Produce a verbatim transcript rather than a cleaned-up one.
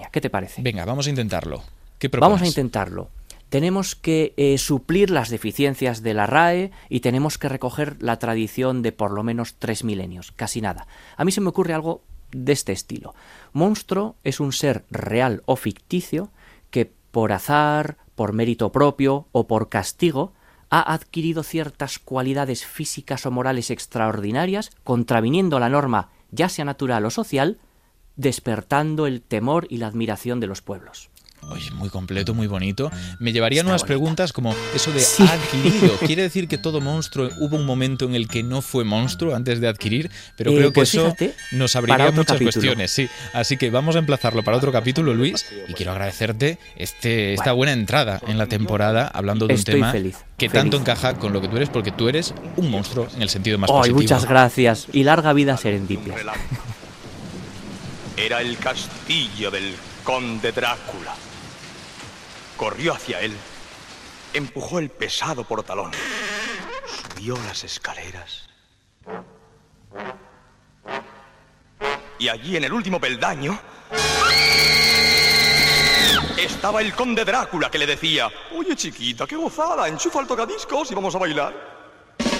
Academia. ¿Qué te parece? Venga, vamos a intentarlo. ¿Qué propones? Vamos a intentarlo. Tenemos que eh, suplir las deficiencias de la R A E y tenemos que recoger la tradición de por lo menos tres milenios, casi nada. A mí se me ocurre algo de este estilo. Monstruo es un ser real o ficticio que por azar, por mérito propio o por castigo ha adquirido ciertas cualidades físicas o morales extraordinarias, contraviniendo la norma, ya sea natural o social, despertando el temor y la admiración de los pueblos. Oye, muy completo, muy bonito. Me llevaría Está nuevas bonita. preguntas como eso de Sí. ha adquirido. ¿Quiere decir que todo monstruo hubo un momento en el que no fue monstruo antes de adquirir? Pero Eh, creo que pues eso fíjate, nos para abriría otro muchas capítulo. cuestiones, sí. Así que vamos a emplazarlo para otro capítulo, Luis. Y quiero agradecerte este, esta Bueno. buena entrada en la temporada hablando de un Estoy tema feliz, que feliz. tanto encaja con lo que tú eres, porque tú eres un monstruo en el sentido más ¡Ay, positivo. muchas gracias! Y larga vida Serendipia. Era el castillo del conde Drácula. Corrió hacia él, empujó el pesado portalón, subió las escaleras. Y allí en el último peldaño estaba el conde Drácula, que le decía: oye, chiquita, qué gozada, enchufa el tocadiscos y vamos a bailar.